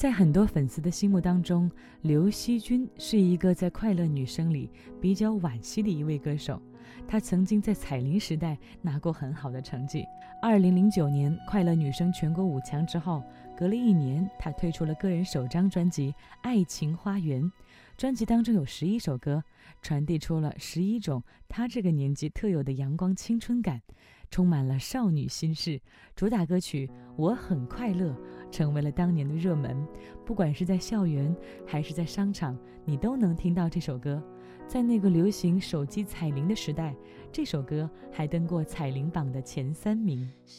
在很多粉丝的心目当中，刘惜君是一个在快乐女声里比较惋惜的一位歌手。她曾经在彩铃时代拿过很好的成绩。2009年快乐女声全国5强之后，隔了1年，她推出了个人首张专辑《爱情花园》。专辑当中有11首歌，传递出了11种她这个年纪特有的阳光青春感，充满了少女心事。主打歌曲《我很快乐》成为了当年的热门，不管是在校园还是在商场，你都能听到这首歌。在那个流行手机彩铃的时代，这首歌还登过彩铃榜的前3名。